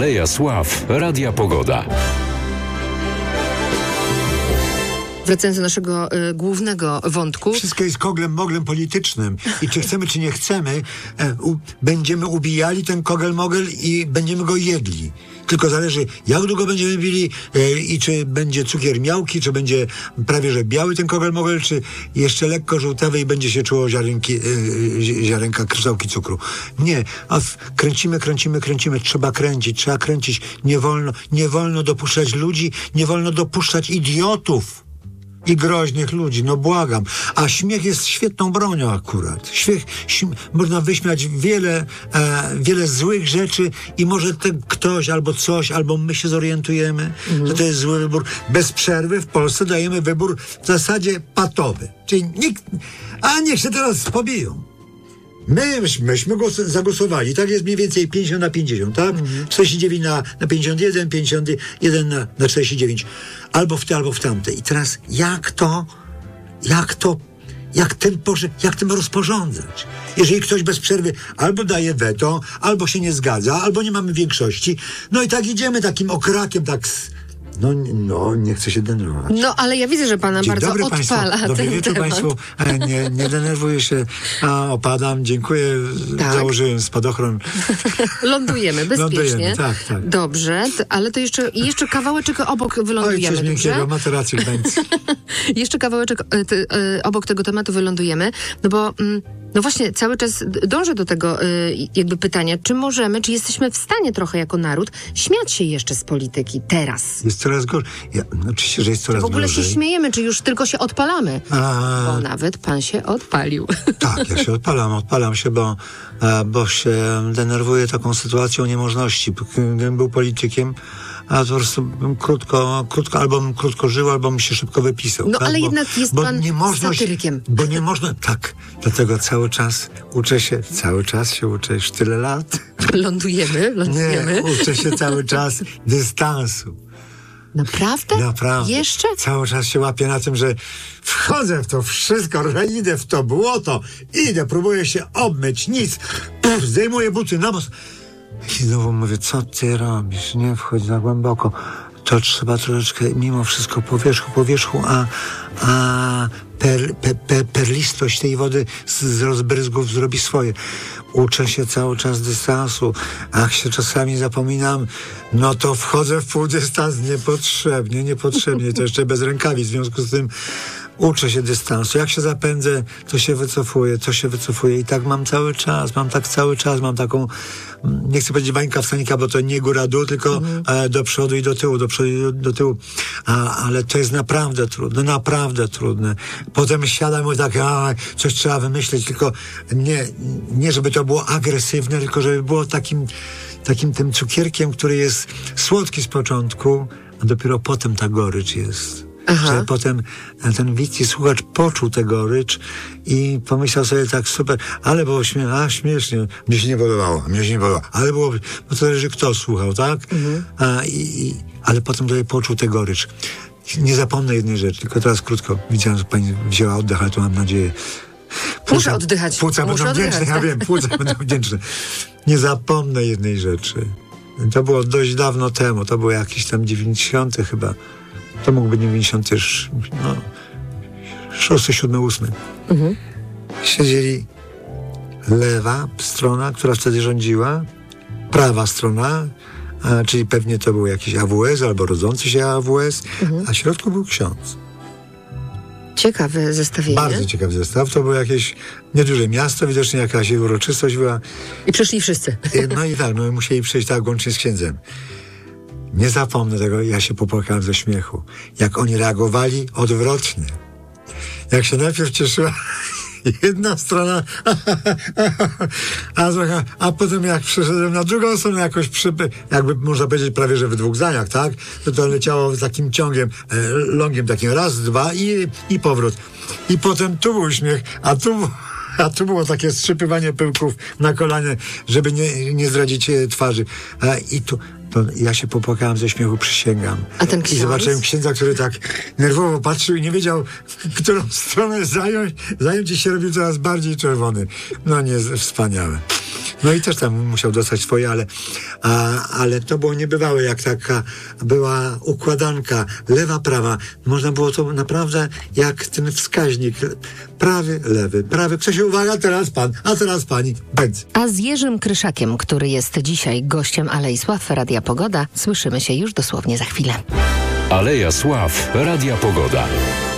Aleja Sław Radia Pogoda. Wracając do naszego głównego wątku. Wszystko jest koglem-moglem politycznym. I czy chcemy, czy nie chcemy, będziemy ubijali ten kogel-mogel i będziemy go jedli. Tylko zależy, jak długo będziemy bili i czy będzie cukier miałki, czy będzie prawie że biały ten kogel-mogel, czy jeszcze lekko żółtawy i będzie się czuło ziarenka kryształki cukru. Nie, a kręcimy. Trzeba kręcić. Nie wolno dopuszczać ludzi, nie wolno dopuszczać idiotów i groźnych ludzi, no błagam. A śmiech jest świetną bronią akurat. Można wyśmiać wiele złych rzeczy i może ktoś albo coś, albo my się zorientujemy, że to jest zły wybór. Bez przerwy w Polsce dajemy wybór w zasadzie patowy. Czyli niech się teraz pobiją. Myśmy zagłosowali, tak jest mniej więcej 50-50, tak? 49 na 51, 51 na 49. Albo w te, albo w tamte. I teraz jak tym rozporządzać? Jeżeli ktoś bez przerwy albo daje weto, albo się nie zgadza, albo nie mamy większości, no i tak idziemy takim okrakiem, tak. No, nie chcę się denerwować. No, ale ja widzę, że pana Dzień bardzo dobry odpala Państwu. Dobry wieczór Państwu. Nie denerwuję się. Opadam. Dziękuję. Tak. Założyłem spadochron. Lądujemy bezpiecznie. Tak. Dobrze, ale to jeszcze kawałeczek obok wylądujemy. Oj, coś miękkiego, macie rację. Jeszcze kawałeczek obok tego tematu wylądujemy, no bo no właśnie cały czas dążę do tego jakby pytania, czy jesteśmy w stanie trochę jako naród śmiać się jeszcze z polityki teraz? Jest coraz gorzej. Oczywiście, że jest coraz gorzej. W ogóle się śmiejemy, czy już tylko się odpalamy? Bo nawet pan się odpalił. Tak, ja się odpalam się, bo się denerwuję taką sytuacją niemożności. Gdybym był politykiem, a po prostu bym krótko żył, albo bym się szybko wypisał. No tak? ale jednak jest pan satyrykiem. Bo nie można, tak. Dlatego cały czas się uczę, już tyle lat. Lądujemy. Nie, uczę się cały czas dystansu. Naprawdę? Naprawdę. Jeszcze? Cały czas się łapię na tym, że wchodzę w to wszystko, że idę w to błoto, próbuję się obmyć, nic. Zdejmuję buty na most. I znowu mówię, co ty robisz? Nie wchodź za głęboko. To trzeba troszeczkę mimo wszystko po wierzchu, a perlistość tej wody z rozbryzgów zrobi swoje. Uczę się cały czas dystansu. A jak się czasami zapominam, no to wchodzę w półdystans niepotrzebnie, to jeszcze bez rękawic. W związku z tym uczę się dystansu. Jak się zapędzę, to się wycofuję. I tak mam cały czas. Mam taką, nie chcę powiedzieć bańka wstanika, bo to nie góra-dół, tylko do przodu i do tyłu. Ale to jest naprawdę trudne. Potem siadam i mówię tak, coś trzeba wymyśleć, tylko nie żeby to było agresywne, tylko żeby było takim tym cukierkiem, który jest słodki z początku, a dopiero potem ta gorycz jest. Że potem ten widz i słuchacz poczuł tę gorycz i pomyślał sobie tak, super, ale było śmiesznie, mnie się nie podobało, ale było, bo to zależy kto słuchał, tak? Ale potem tutaj poczuł tę gorycz. Nie zapomnę jednej rzeczy, tylko teraz krótko, widziałem, że pani wzięła oddech, ale to mam nadzieję. Muszę oddychać. Płuca będą wdzięczne, ja wiem, płuca będą wdzięczne. Nie zapomnę jednej rzeczy. To było dość dawno temu, to było jakieś tam 90 chyba. To mógł być 96, 7, 8. Siedzieli lewa strona, która wtedy rządziła, prawa strona, czyli pewnie to był jakiś AWS albo rodzący się AWS, a w środku był ksiądz. Ciekawe zestawienie. Bardzo ciekawy zestaw. To było jakieś nieduże miasto, widocznie jakaś uroczystość była. I przyszli wszyscy. I musieli przyjść tak łącznie z księdzem. Nie zapomnę tego, ja się popłakałem ze śmiechu. Jak oni reagowali odwrotnie. Jak się najpierw cieszyła jedna strona, a potem jak przeszedłem na drugą stronę, jakoś jakby można powiedzieć prawie, że w 2 zdaniach, tak? To leciało takim ciągiem, longiem takim, raz, 2 i powrót. I potem tu był śmiech, a tu było takie strzypywanie pyłków na kolanie, żeby nie zdradzić twarzy. To ja się popłakałem ze śmiechu, przysięgam. A ten ksiądz? I zobaczyłem księdza, który tak nerwowo patrzył i nie wiedział, w którą stronę zająć i się robił coraz bardziej czerwony. Wspaniałe. No i też tam musiał dostać swoje, ale to było niebywałe, jak taka była układanka lewa, prawa. Można było to naprawdę jak ten wskaźnik. Prawy, lewy, prawy. Krzysiu, uwaga, teraz pan, a teraz pani. Będz. A z Jerzym Kryszakiem, który jest dzisiaj gościem Alei Sław Radia Pogoda, słyszymy się już dosłownie za chwilę. Aleja Sław Radia Pogoda.